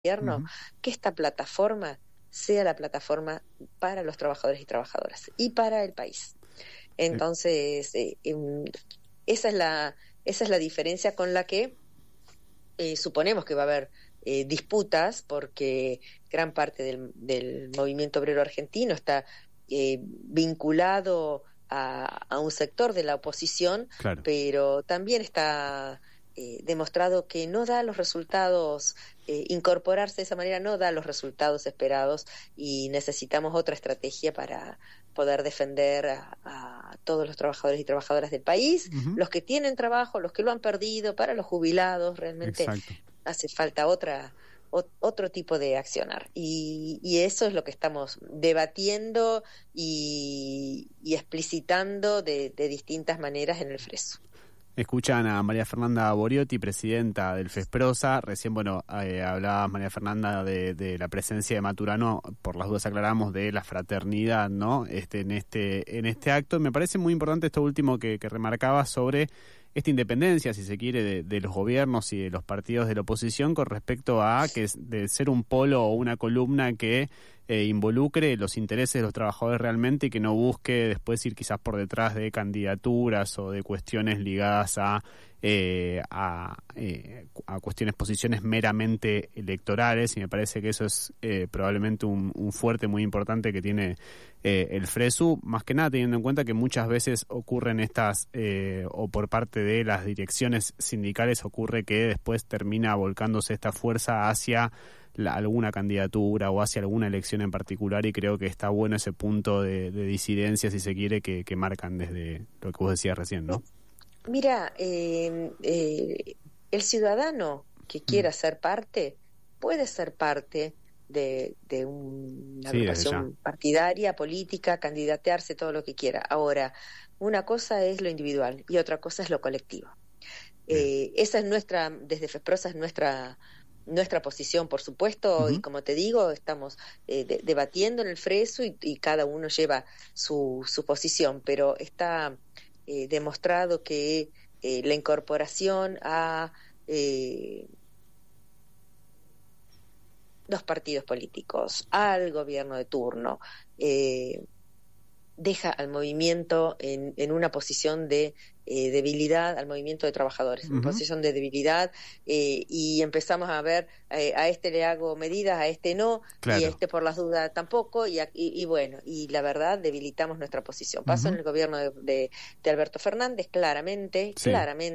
gobierno, Uh-huh. que esta plataforma sea la plataforma para los trabajadores y trabajadoras y para el país. Entonces, esa es la diferencia con la que suponemos que va a haber disputas, porque gran parte del movimiento obrero argentino está vinculado a un sector de la oposición, Claro. pero también está demostrado que no da los resultados, incorporarse de esa manera no da los resultados esperados, y necesitamos otra estrategia para poder defender a todos los trabajadores y trabajadoras del país, Uh-huh. los que tienen trabajo, los que lo han perdido, para los jubilados. Realmente Exacto. hace falta otro tipo de accionar, y eso es lo que estamos debatiendo y explicitando de distintas maneras en el Fresu. Escuchan a María Fernanda Boriotti, presidenta del FESPROSA. Recién, hablaba María Fernanda de la presencia de Maturano. Por las dudas aclaramos de la fraternidad, ¿no? En este acto. Me parece muy importante esto último que remarcaba sobre esta independencia, si se quiere, de los gobiernos y de los partidos de la oposición con respecto a que de ser un polo o una columna que involucre los intereses de los trabajadores realmente, y que no busque después ir quizás por detrás de candidaturas o de cuestiones ligadas a cuestiones, posiciones meramente electorales. Y me parece que eso es probablemente un fuerte muy importante que tiene el Fresu, más que nada teniendo en cuenta que muchas veces ocurren estas, o por parte de las direcciones sindicales ocurre que después termina volcándose esta fuerza hacia alguna candidatura o hacia alguna elección en particular, y creo que está bueno ese punto de disidencia, si se quiere, que marcan desde lo que vos decías recién, ¿no? Mira, el ciudadano que quiera ser parte puede ser parte de una agrupación partidaria, política, candidatearse, todo lo que quiera. Ahora, una cosa es lo individual y otra cosa es lo colectivo. Esa es desde FESPROSA es nuestra posición, por supuesto. Uh-huh. Y como te digo, estamos debatiendo en el Fresu y cada uno lleva su posición, pero está demostrado que la incorporación a los partidos políticos, al gobierno de turno, deja al movimiento en una posición de debilidad, al movimiento de trabajadores, en posición de debilidad, y empezamos a ver, a este le hago medidas, a este no, claro, y a este por las dudas tampoco, y bueno, y la verdad debilitamos nuestra posición. Pasó en el gobierno de Alberto Fernández, claramente, sí.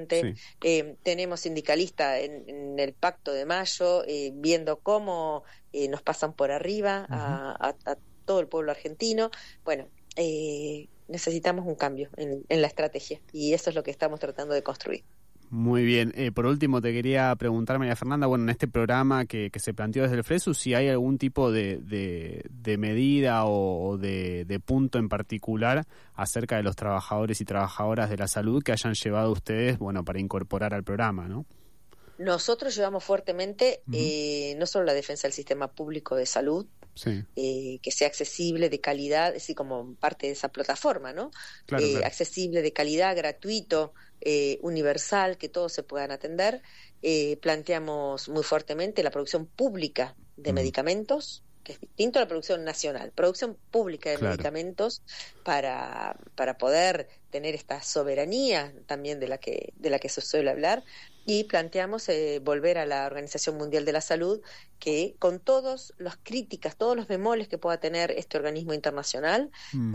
Tenemos sindicalistas en el Pacto de Mayo, viendo cómo nos pasan por arriba a todo el pueblo argentino. Bueno, necesitamos un cambio en la estrategia, y eso es lo que estamos tratando de construir. Muy bien. Por último, te quería preguntar, María Fernanda, en este programa que se planteó desde el Fresu, si hay algún tipo de medida o de punto en particular acerca de los trabajadores y trabajadoras de la salud que hayan llevado ustedes, para incorporar al programa, ¿no? Nosotros llevamos fuertemente no solo la defensa del sistema público de salud, sí, que sea accesible, de calidad, así como parte de esa plataforma, ¿no? Claro. Accesible, de calidad, gratuito, universal, que todos se puedan atender. Planteamos muy fuertemente la producción pública de medicamentos, que es distinto a la producción nacional, producción pública de medicamentos para poder tener esta soberanía también de la que se suele hablar. Y planteamos volver a la Organización Mundial de la Salud, que con todas las críticas, todos los bemoles que pueda tener este organismo internacional,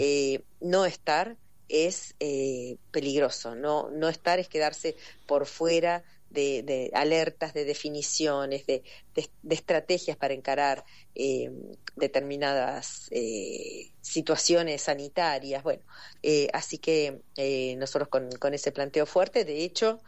no estar es peligroso. No estar es quedarse por fuera de alertas, de definiciones, de estrategias para encarar determinadas situaciones sanitarias. Bueno, así que nosotros con ese planteo fuerte, de hecho,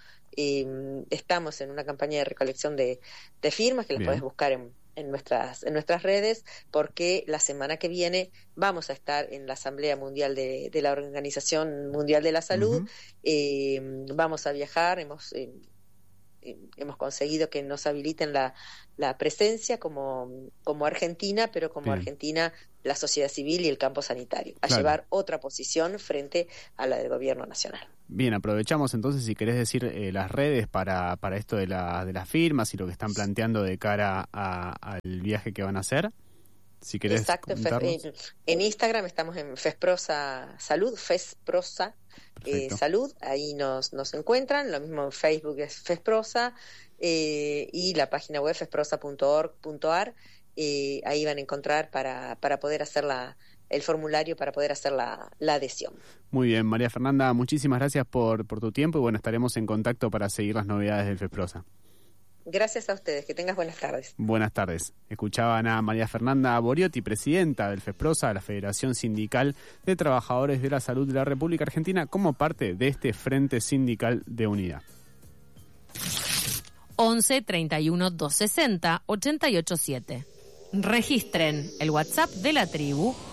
estamos en una campaña de recolección de firmas que las podés buscar en nuestras redes, porque la semana que viene vamos a estar en la Asamblea Mundial de la Organización Mundial de la Salud. Vamos a viajar, hemos hemos conseguido que nos habiliten la presencia como Argentina, pero como Bien. Argentina, la sociedad civil y el campo sanitario, a Claro. llevar otra posición frente a la del gobierno nacional. Bien, aprovechamos entonces, si querés decir las redes para esto de las firmas y lo que están planteando de cara al viaje que van a hacer. Si querés. Exacto, en Instagram estamos en Fesprosa Salud, Fesprosa Salud, ahí nos encuentran, lo mismo en Facebook es Fesprosa, y la página web fesprosa.org.ar, ahí van a encontrar para poder hacer el formulario, para poder hacer la adhesión. Muy bien, María Fernanda, muchísimas gracias por tu tiempo y bueno, estaremos en contacto para seguir las novedades del FESPROSA. Gracias a ustedes, que tengas buenas tardes. Buenas tardes. Escuchaban a María Fernanda Boriotti, presidenta del FESPROSA, la Federación Sindical de Trabajadores de la Salud de la República Argentina, como parte de este Frente Sindical de Unidad. 11 31 260 887. Registren el WhatsApp de la tribu